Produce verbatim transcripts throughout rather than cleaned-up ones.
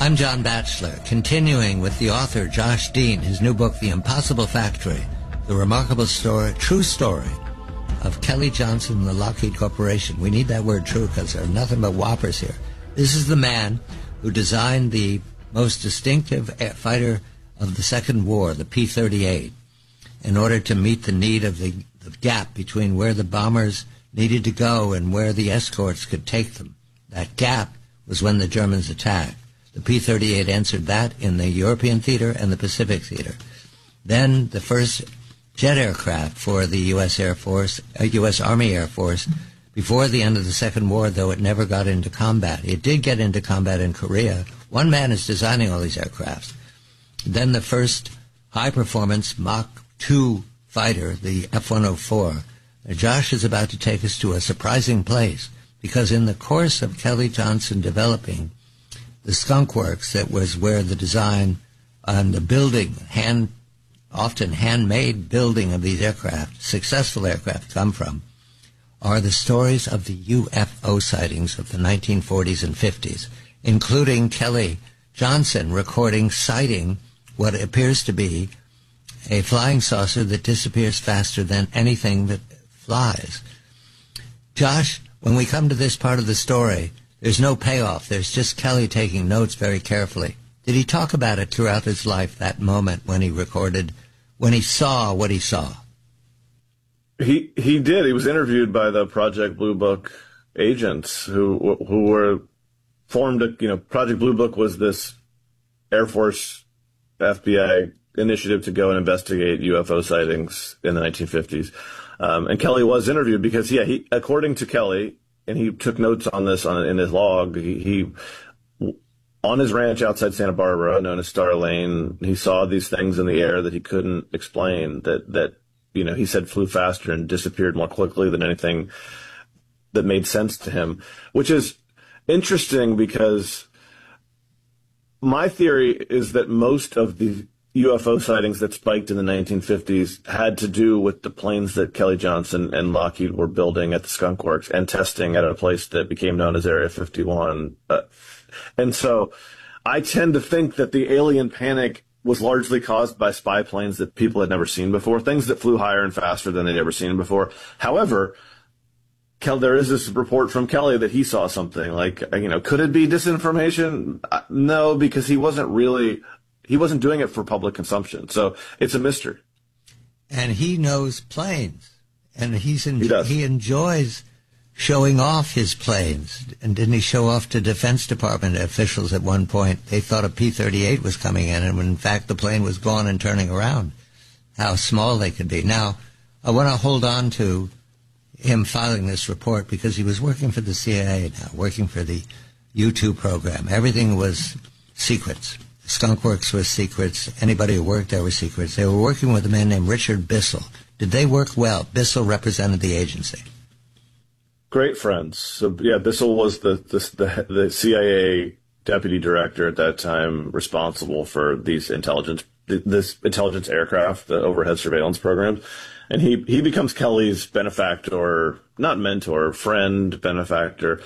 I'm John Batchelor, continuing with the author Josh Dean, his new book, The Impossible Factory, the remarkable story, true story of Kelly Johnson and the Lockheed Corporation. We need that word true because there are nothing but whoppers here. This is the man who designed the most distinctive fighter of the Second War, the P thirty-eight, in order to meet the need of the, the gap between where the bombers needed to go and where the escorts could take them. That gap was when the Germans attacked. The P thirty-eight answered that in the European theater and the Pacific theater. Then the first jet aircraft for the U S Air Force, uh, U S Army Air Force, before the end of the Second War, though it never got into combat. It did get into combat in Korea. One man is designing all these aircraft. Then the first high-performance Mach two fighter, the F one oh four. Now, Josh is about to take us to a surprising place, because in the course of Kelly Johnson developing the Skunk Works, that was where the design and the building, hand, often handmade building of these aircraft, successful aircraft, come from, are the stories of the U F O sightings of the nineteen forties and fifties, including Kelly Johnson recording sighting what appears to be a flying saucer that disappears faster than anything that flies. Josh, when we come to this part of the story, there's no payoff. There's just Kelly taking notes very carefully. Did he talk about it throughout his life, that moment when he recorded, when he saw what he saw? He he did. He was interviewed by the Project Blue Book agents who who were formed. A, you know, Project Blue Book was this Air Force, F B I initiative to go and investigate U F O sightings in the nineteen fifties. Um, and Kelly was interviewed because, yeah, he, according to Kelly, and he took notes on this on in his log, he, he on his ranch outside Santa Barbara, known as Star Lane, he saw these things in the air that he couldn't explain, that, that, you know, he said flew faster and disappeared more quickly than anything that made sense to him, which is interesting because my theory is that most of the U F O sightings that spiked in the nineteen fifties had to do with the planes that Kelly Johnson and Lockheed were building at the Skunk Works and testing at a place that became known as Area fifty-one. Uh, and so I tend to think that the alien panic was largely caused by spy planes that people had never seen before, things that flew higher and faster than they'd ever seen before. However, Kel, there is this report from Kelly that he saw something like, you know, could it be disinformation? Uh, no, because he wasn't really... He wasn't doing it for public consumption, so it's a mystery. And he knows planes, and he's en- he, does. he enjoys showing off his planes. And didn't he show off to Defense Department officials at one point? They thought a P thirty-eight was coming in, and when in fact the plane was gone and turning around. How small they could be. Now, I want to hold on to him filing this report because he was working for the C I A now, working for the U two program. Everything was secrets. Skunk Works was secrets. Anybody who worked there was secrets. They were working with a man named Richard Bissell. Did they work well? Bissell represented the agency. Great friends. So, yeah, Bissell was the, the, the, the C I A deputy director at that time responsible for these intelligence, this intelligence aircraft, the overhead surveillance programs. And he, he becomes Kelly's benefactor, not mentor, friend, benefactor.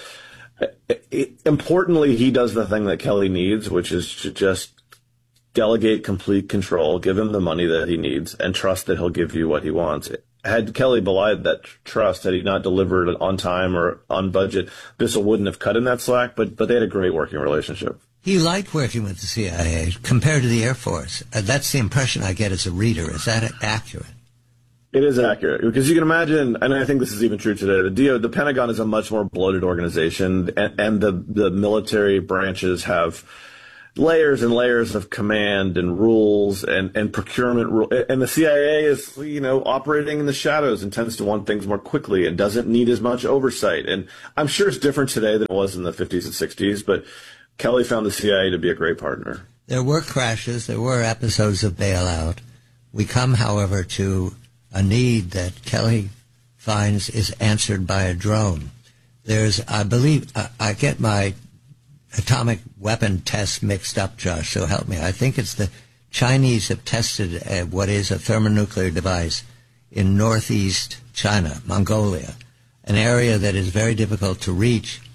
It, importantly, he does the thing that Kelly needs, which is to just delegate complete control, give him the money that he needs, and trust that he'll give you what he wants. Had Kelly belied that trust, had he not delivered on time or on budget, Bissell wouldn't have cut him that slack, but, but they had a great working relationship. He liked working with the C I A compared to the Air Force. Uh, that's the impression I get as a reader. Is that accurate? It is accurate because you can imagine, and I think this is even true today, the D O, the Pentagon is a much more bloated organization, and, and the, the military branches have layers and layers of command and rules and, and procurement rule. And the C I A is, you know, operating in the shadows and tends to want things more quickly and doesn't need as much oversight. And I'm sure it's different today than it was in the fifties and sixties, but Kelly found the C I A to be a great partner. There were crashes. There were episodes of bailout. We come, however, to a need that Kelly finds is answered by a drone. There's, I believe, I, I get my atomic weapon tests mixed up, Josh, so help me. I think it's the Chinese have tested uh, what is a thermonuclear device in northeast China, Mongolia, an area that is very difficult to reach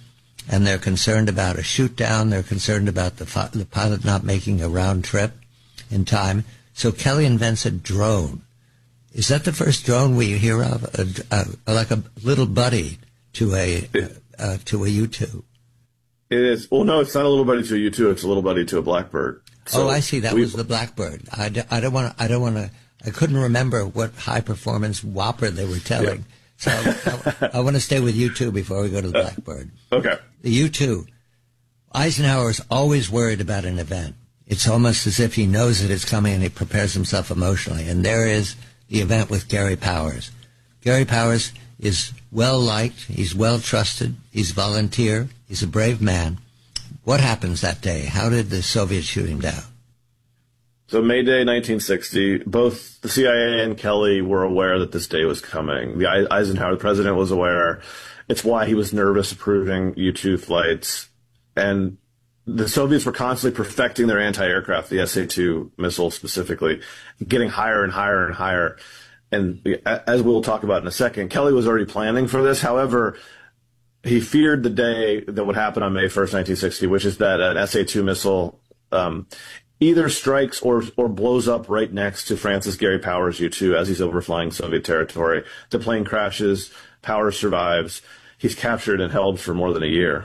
and they're concerned about a shoot down. They're concerned about the, fi- the pilot not making a round trip in time. So Kelly invents a drone. Is that the first drone we hear of? A, a, like a little buddy to a uh, to a U two. It is. Well, no, it's not a little buddy to a U two. It's a little buddy to a Blackbird. So oh, I see. That was the Blackbird. I, d- I don't want. I don't want to. I couldn't remember what high performance whopper they were telling. Yeah. So I, I want to stay with U two before we go to the Blackbird. Uh, okay. The U two. Eisenhower is always worried about an event. It's almost as if he knows that it's coming and he prepares himself emotionally. And there is the event with Gary Powers. Gary Powers is well liked. He's well trusted. He's volunteer. He's a brave man. What happens that day? How did the Soviets shoot him down? So May Day, nineteen sixty, both the C I A and Kelly were aware that this day was coming. The Eisenhower, the president, was aware. It's why he was nervous approving U two flights. And the Soviets were constantly perfecting their anti-aircraft, the S A two missile specifically, getting higher and higher and higher. And as we'll talk about in a second, Kelly was already planning for this. However, he feared the day that would happen on May first, nineteen sixty, which is that an S A two missile um, either strikes or or blows up right next to Francis Gary Powers U two as he's overflying Soviet territory. The plane crashes, Powers survives. He's captured and held for more than a year.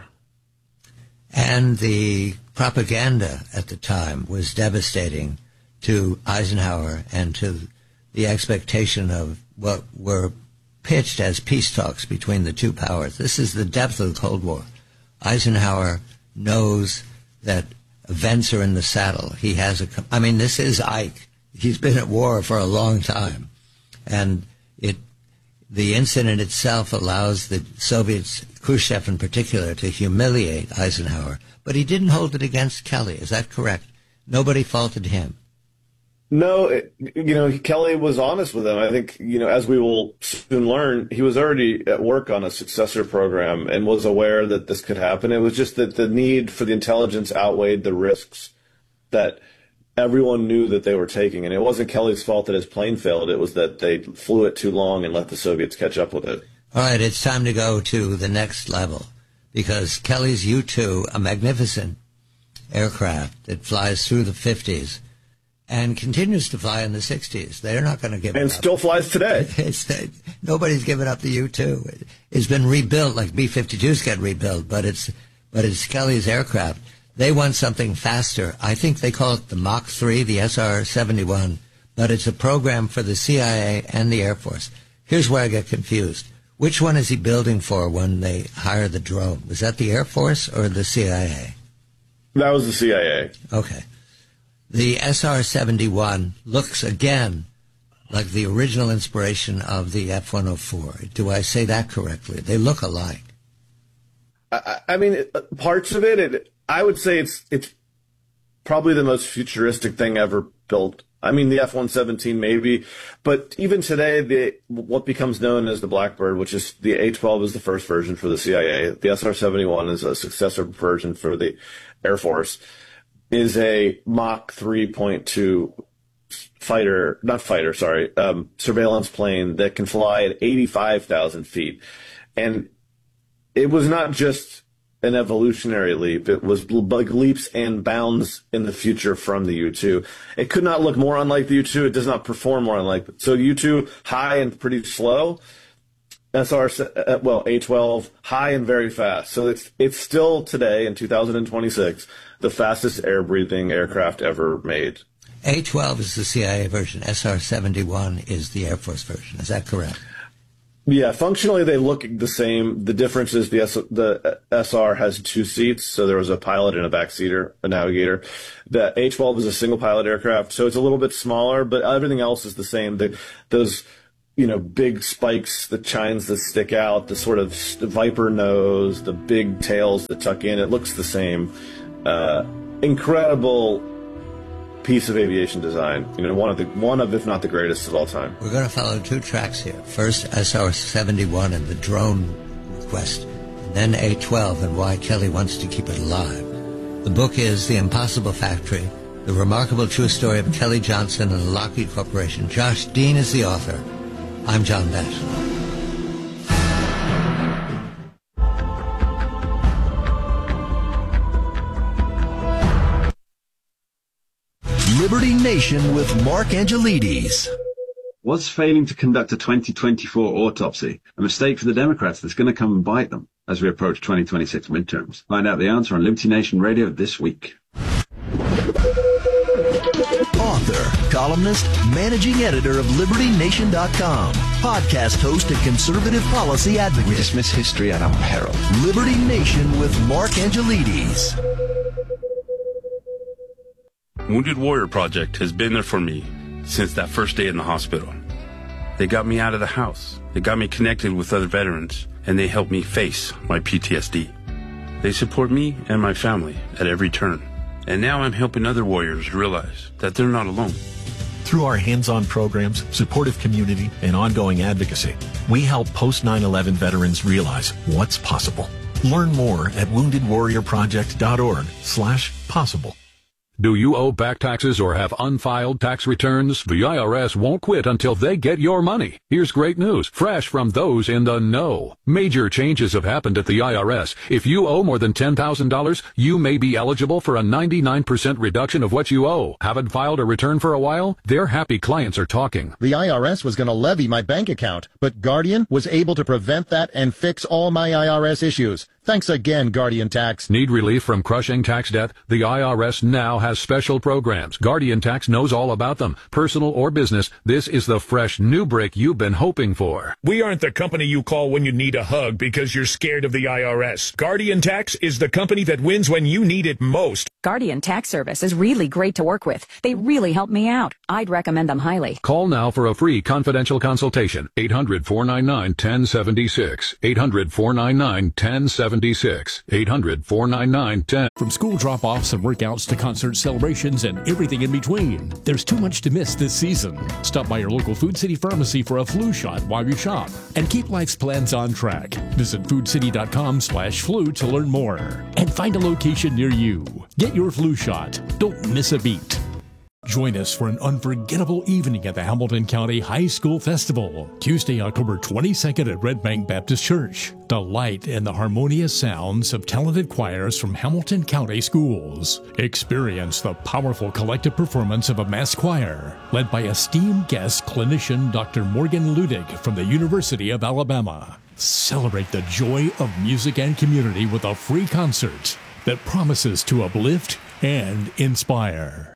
And the propaganda at the time was devastating to Eisenhower and to the expectation of what were pitched as peace talks between the two powers. This is the depth of the Cold War. Eisenhower knows that events are in the saddle. He has a, I mean, this is Ike. He's been at war for a long time. And it, the incident itself allows the Soviets, Khrushchev in particular, to humiliate Eisenhower. But he didn't hold it against Kelly. Is that correct? Nobody faulted him. No, it, you know, Kelly was honest with him. I think, you know, as we will soon learn, he was already at work on a successor program and was aware that this could happen. It was just that the need for the intelligence outweighed the risks that everyone knew that they were taking. And it wasn't Kelly's fault that his plane failed. It was that they flew it too long and let the Soviets catch up with it. All right, it's time to go to the next level because Kelly's U two, a magnificent aircraft that flies through the fifties, and continues to fly in the sixties. They're not going to give it up. And still flies today. It's, nobody's given up the U two. It's been rebuilt like B fifty-twos get rebuilt, but it's but it's Kelly's aircraft. They want something faster. I think they call it the Mach three, the S R seventy-one, but it's a program for the C I A and the Air Force. Here's where I get confused. Which one is he building for when they hire the drone? Was that the Air Force or the C I A? That was the C I A. Okay. The S R seventy-one looks again like the original inspiration of the F one oh four. Do I say that correctly? They look alike. I, I mean, parts of it, it, I would say it's it's probably the most futuristic thing ever built. I mean, the F one seventeen maybe, but even today, the what becomes known as the Blackbird, which is the A twelve is the first version for the C I A. The S R seventy-one is a successor version for the Air Force. Is a Mach three point two fighter, not fighter, sorry, um, surveillance plane that can fly at eighty-five thousand feet. And it was not just an evolutionary leap. It was like leaps and bounds in the future from the U two. It could not look more unlike the U two. It does not perform more unlike it. So U two, high and pretty slow. S R, well, A twelve, high and very fast. So it's it's still today in two thousand twenty-six the fastest air-breathing aircraft ever made. A twelve is the C I A version. S R seventy-one is the Air Force version. Is that correct? Yeah, functionally they look the same. The difference is the S, the S R has two seats, so there was a pilot and a backseater, a navigator. The A twelve is a single-pilot aircraft, so it's a little bit smaller, but everything else is the same. The, those you know, big spikes, the chines that stick out, the sort of viper nose, the big tails that tuck in, it looks the same. Uh, incredible piece of aviation design. You know, one of the one of, if not the greatest of all time. We're going to follow two tracks here. First, S R seventy-one and the drone request, and then A twelve and why Kelly wants to keep it alive. The book is The Impossible Factory, the remarkable true story of Kelly Johnson and the Lockheed Corporation. Josh Dean is the author. I'm John Batchelor. Liberty Nation with Mark Angelides. Was failing to conduct a twenty twenty-four autopsy a mistake for the Democrats that's going to come and bite them as we approach twenty twenty-six midterms? Find out the answer on Liberty Nation Radio this week. Author, columnist, managing editor of Liberty Nation dot com, podcast host and conservative policy advocate. We dismiss history at our peril. Liberty Nation with Mark Angelides. Wounded Warrior Project has been there for me since that first day in the hospital. They got me out of the house. They got me connected with other veterans, and they helped me face my P T S D. They support me and my family at every turn. And now I'm helping other warriors realize that they're not alone. Through our hands-on programs, supportive community, and ongoing advocacy, we help post nine eleven veterans realize what's possible. Learn more at wounded warrior project dot org slash possible. Do you owe back taxes or have unfiled tax returns? The I R S won't quit until they get your money. Here's great news, fresh from those in the know. Major changes have happened at the I R S. If you owe more than ten thousand dollars, you may be eligible for a ninety-nine percent reduction of what you owe. Haven't filed a return for a while? Their happy clients are talking. The I R S was going to levy my bank account, but Guardian was able to prevent that and fix all my I R S issues. Thanks again, Guardian Tax. Need relief from crushing tax debt? The I R S now has special programs. Guardian Tax knows all about them. Personal or business, this is the fresh new break you've been hoping for. We aren't the company you call when you need a hug because you're scared of the I R S. Guardian Tax is the company that wins when you need it most. Guardian Tax Service is really great to work with. They really help me out. I'd recommend them highly. Call now for a free confidential consultation. eight hundred, four nine nine, one zero seven six. eight hundred, four nine nine, one zero seven six. eight hundred, four nine nine, one zero. From school drop-offs and workouts to concert celebrations and everything in between, there's too much to miss this season. Stop by your local Food City pharmacy for a flu shot while you shop. And keep life's plans on track. Visit food city dot com slash flu to learn more. And find a location near you. Get your flu shot. Don't miss a beat. Join us for an unforgettable evening at the Hamilton County High School Festival, Tuesday, October twenty-second at Red Bank Baptist Church. Delight in the harmonious sounds of talented choirs from Hamilton County schools. Experience the powerful collective performance of a mass choir, led by esteemed guest clinician Doctor Morgan Ludig from the University of Alabama. Celebrate the joy of music and community with a free concert that promises to uplift and inspire.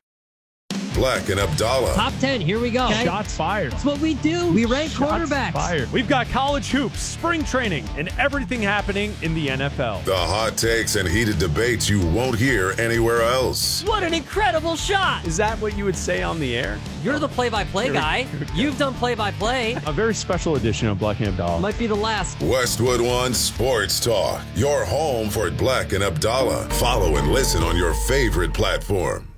Black and Abdallah. Top ten, here we go. Okay. Shots fired. That's what we do. We rank Shots quarterbacks. Fired. We've got college hoops, spring training, and everything happening in the N F L. The hot takes and heated debates you won't hear anywhere else. What an incredible shot. Is that what you would say on the air? You're the play-by-play guy. You've done play-by-play. A very special edition of Black and Abdallah. Might be the last. Westwood One Sports Talk. Your home for Black and Abdallah. Follow and listen on your favorite platform.